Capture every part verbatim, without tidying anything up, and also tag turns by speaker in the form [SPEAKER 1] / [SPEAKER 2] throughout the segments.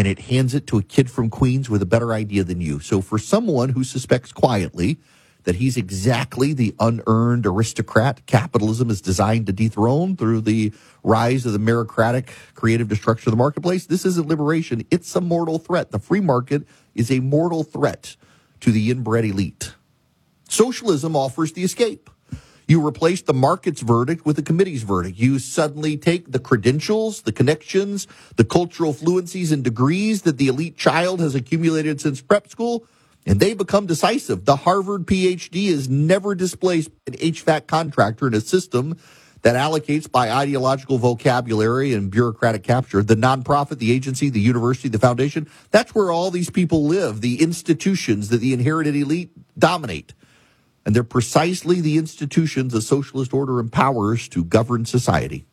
[SPEAKER 1] and it hands it to a kid from Queens with a better idea than you. So for someone who suspects quietly that he's exactly the unearned aristocrat capitalism is designed to dethrone through the rise of the meritocratic creative destruction of the marketplace, this isn't liberation. It's a mortal threat. The free market is a mortal threat to the inbred elite. Socialism offers the escape. You replace the market's verdict with the committee's verdict. You suddenly take the credentials, the connections, the cultural fluencies and degrees that the elite child has accumulated since prep school, and they become decisive. The Harvard P H D is never displaced an H V A C contractor in a system that allocates by ideological vocabulary and bureaucratic capture. The nonprofit, the agency, the university, the foundation, that's where all these people live, the institutions that the inherited elite dominate. And they're precisely the institutions a socialist order empowers to govern society.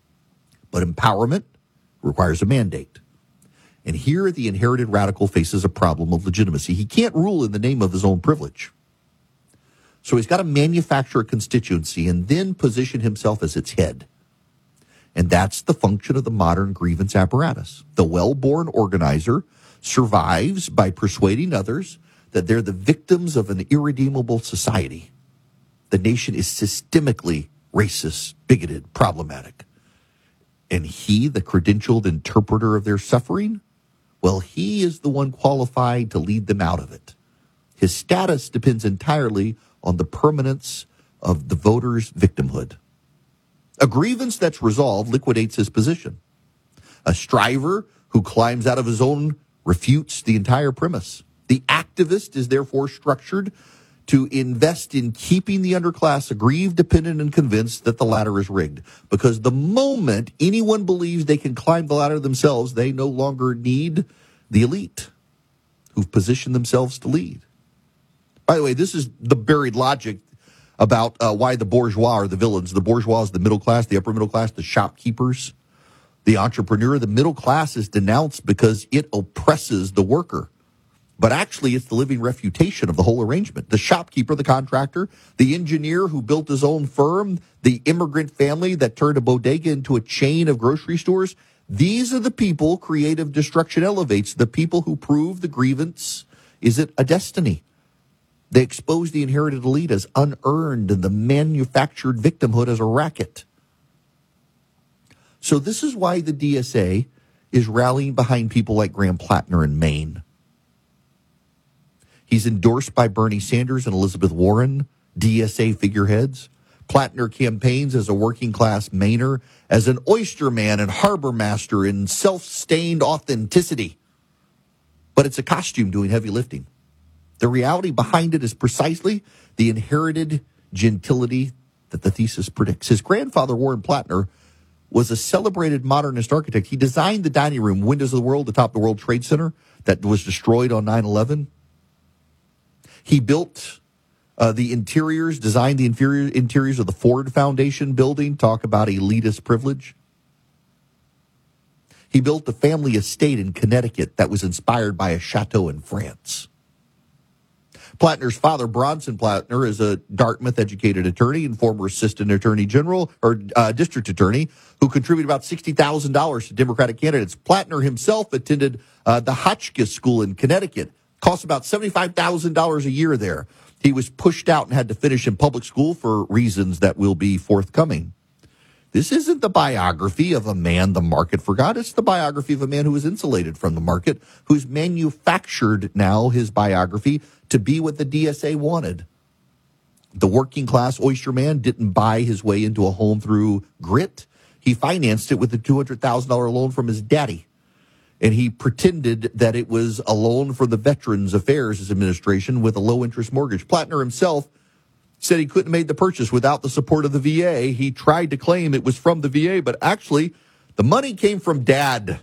[SPEAKER 1] But empowerment requires a mandate. And here the inherited radical faces a problem of legitimacy. He can't rule in the name of his own privilege. So he's got to manufacture a constituency and then position himself as its head. And that's the function of the modern grievance apparatus. The well-born organizer survives by persuading others that they're the victims of an irredeemable society. The nation is systemically racist, bigoted, problematic. And he, the credentialed interpreter of their suffering, well, he is the one qualified to lead them out of it. His status depends entirely on the permanence of the voter's victimhood. A grievance that's resolved liquidates his position. A striver who climbs out of his own refutes the entire premise. The activist is therefore structured to invest in keeping the underclass aggrieved, dependent, and convinced that the ladder is rigged. Because the moment anyone believes they can climb the ladder themselves, they no longer need the elite who've positioned themselves to lead. By the way, this is the buried logic about uh, why the bourgeois are the villains. The bourgeois is the middle class, the upper middle class, the shopkeepers, the entrepreneur. The middle class is denounced because it oppresses the worker. But actually, it's the living refutation of the whole arrangement. The shopkeeper, the contractor, the engineer who built his own firm, the immigrant family that turned a bodega into a chain of grocery stores, these are the people creative destruction elevates, the people who prove the grievance isn't a destiny. They expose the inherited elite as unearned and the manufactured victimhood as a racket. So this is why the D S A is rallying behind people like Graham Plattner in Maine. He's endorsed by Bernie Sanders and Elizabeth Warren, D S A figureheads. Plattner campaigns as a working-class Mainer, as an oyster man and harbor master in self-stained authenticity. But it's a costume doing heavy lifting. The reality behind it is precisely the inherited gentility that the thesis predicts. His grandfather, Warren Plattner, was a celebrated modernist architect. He designed the dining room, Windows of the World, atop the World Trade Center that was destroyed on nine eleven. He built uh, the interiors, designed the inferior interiors of the Ford Foundation building. Talk about elitist privilege. He built the family estate in Connecticut that was inspired by a chateau in France. Plattner's father, Bronson Plattner, is a Dartmouth-educated attorney and former assistant attorney general or uh, district attorney who contributed about sixty thousand dollars to Democratic candidates. Plattner himself attended uh, the Hotchkiss School in Connecticut. Cost about seventy-five thousand dollars a year there. He was pushed out and had to finish in public school for reasons that will be forthcoming. This isn't the biography of a man the market forgot. It's the biography of a man who was insulated from the market, who's manufactured now his biography to be what the D S A wanted. The working class oyster man didn't buy his way into a home through grit. He financed it with a two hundred thousand dollars loan from his daddy. And he pretended that it was a loan from the Veterans Affairs Administration with a low-interest mortgage. Plattner himself said he couldn't have made the purchase without the support of the V A. He tried to claim it was from the V A, but actually the money came from Dad.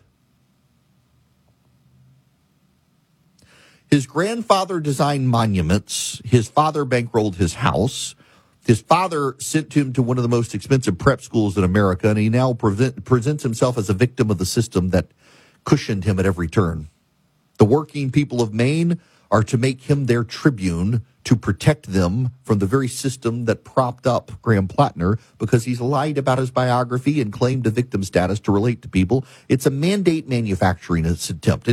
[SPEAKER 1] His grandfather designed monuments. His father bankrolled his house. His father sent him to one of the most expensive prep schools in America, and he now prevent, presents himself as a victim of the system that cushioned him at every turn. The working people of Maine are to make him their tribune to protect them from the very system that propped up Graham Plattner because he's lied about his biography and claimed a victim status to relate to people. It's a mandate manufacturing attempt.